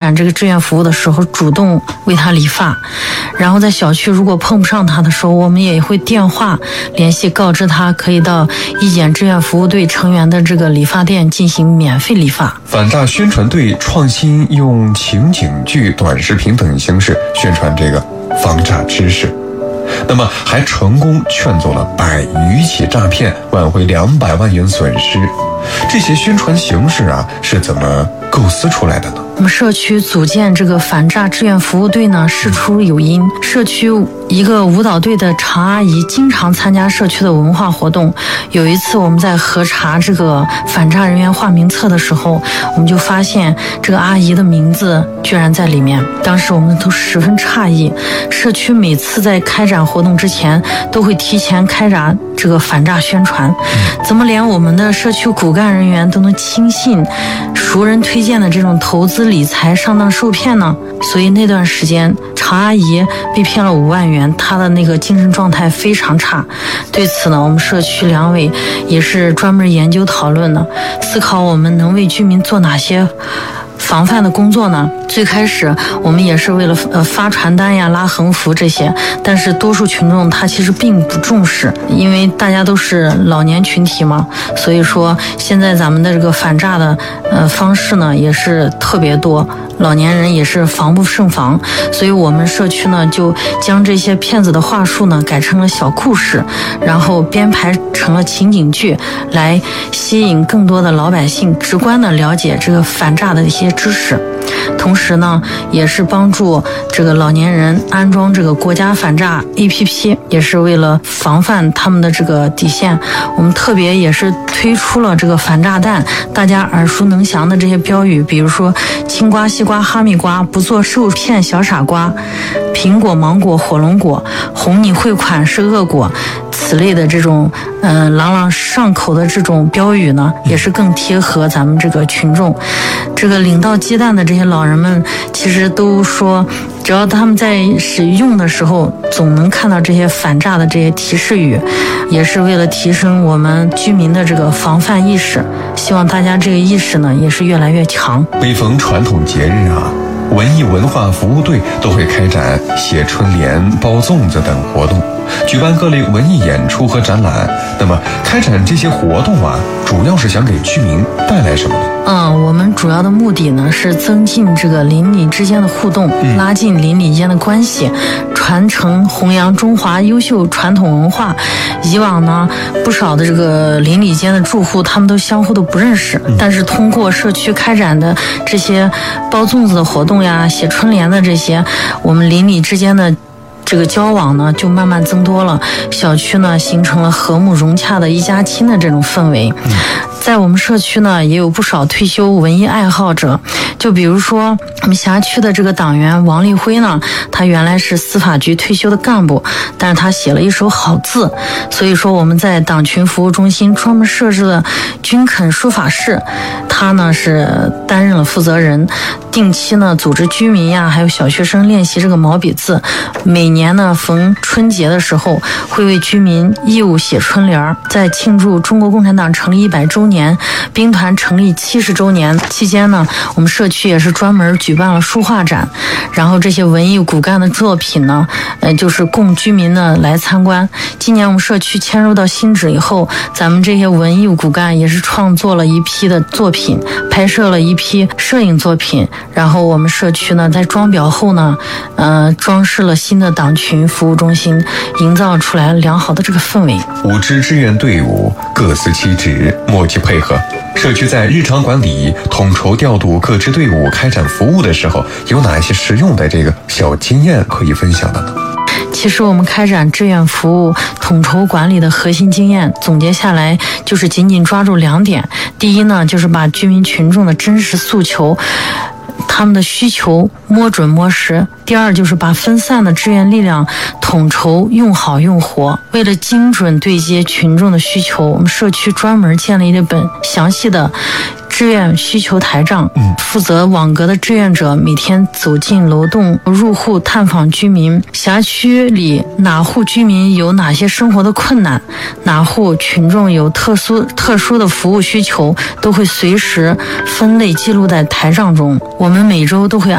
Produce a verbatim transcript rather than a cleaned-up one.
展这个志愿服务的时候主动为他理发，然后在小区如果碰不上他的时候，我们也会电话联系告知他可以到义检志愿服务队成员的这个理发店进行免费理发。 反诈宣传队创新用情景剧、短视频等形式宣传这个防诈知识，那么还成功劝走了百余起诈骗，挽回两百万元损失。这些宣传形式啊，是怎么构思出来的呢？ 我们社区组建这个反诈志愿服务队呢，事出有因。社区一个舞蹈队的常阿姨经常参加社区的文化活动。有一次我们在核查这个反诈人员化名册的时候，我们就发现这个阿姨的名字居然在里面。当时我们都十分诧异。社区每次在开展活动之前都会提前开展这个反诈宣传，怎么连我们的社区骨干人员都能轻信熟人推荐的这种投资理财上当受骗呢？所以那段时间常阿姨被骗了五万元，她的那个精神状态非常差。对此呢，我们社区两委也是专门研究讨论的，思考我们能为居民做哪些防范的工作呢？最开始我们也是为了呃发传单呀、拉横幅这些，但是多数群众他其实并不重视，因为大家都是老年群体嘛，所以说现在咱们的这个反诈的呃方式呢也是特别多，老年人也是防不胜防，所以我们社区呢就将这些骗子的话术呢改成了小故事，然后编排成了情景剧，来吸引更多的老百姓直观的了解这个反诈的一些知识。同时呢，也是帮助这个老年人安装这个国家反诈 A P P， 也是为了防范他们的这个底线。我们特别也是推出了这个反诈弹，大家耳熟能详的这些标语，比如说青瓜、西瓜、哈密瓜，不做受骗小傻瓜，苹果、芒果、火龙果，哄你汇款是恶果。此类的这种嗯、呃、朗朗上口的这种标语呢，也是更贴合咱们这个群众。这个领到鸡蛋的这些老人们，其实都说，只要他们在使用的时候，总能看到这些反诈的这些提示语，也是为了提升我们居民的这个防范意识。希望大家这个意识呢，也是越来越强。 每逢传统节日啊，文艺文化服务队都会开展写春联、包粽子等活动，举办各类文艺演出和展览。那么开展这些活动啊，主要是想给居民带来什么呢？ 嗯，我们主要的目的呢是增进这个邻里之间的互动， 嗯、 拉近邻里间的关系，传承弘扬中华优秀传统文化。以往呢，不少的这个邻里间的住户，他们都相互都不认识，嗯、但是通过社区开展的这些包粽子的活动呀、写春联的这些，我们邻里之间的这个交往呢就慢慢增多了，小区呢形成了和睦融洽的一家亲的这种氛围。嗯、在我们社区呢也有不少退休文艺爱好者，就比如说我们辖区的这个党员王立辉呢，他原来是司法局退休的干部，但是他写了一手好字，所以说我们在党群服务中心专门设置了军垦书法室，他呢是担任了负责人，定期呢组织居民呀还有小学生练习这个毛笔字，每年呢逢春节的时候会为居民义务写春联。在庆祝中国共产党成立一百周年、兵团成立七十周年期间呢，我们社区也是专门举办了书画展，然后这些文艺骨干的作品呢，呃，就是供居民呢来参观。今年我们社区迁入到新址以后，咱们这些文艺骨干也是创作了一批的作品，拍摄了一批摄影作品，然后我们社区呢在装裱后呢，呃，装饰了新的党群服务中心，营造出来良好的这个氛围。 五支志愿队伍各司其职，默契配合。社区在日常管理、统筹调度各支队伍开展服务的时候，有哪一些实用的这个小经验可以分享的呢？ 其实我们开展志愿服务统筹管理的核心经验总结下来，就是紧紧抓住两点。第一呢，就是把居民群众的真实诉求、他们的需求摸准摸实。第二就是把分散的志愿力量统筹用好用活。为了精准对接群众的需求，我们社区专门建立了一本详细的志愿需求台账，嗯，负责网格的志愿者每天走进楼栋入户探访居民，辖区里哪户居民有哪些生活的困难，哪户群众有特殊特殊的服务需求，都会随时分类记录在台账中。我们每周都会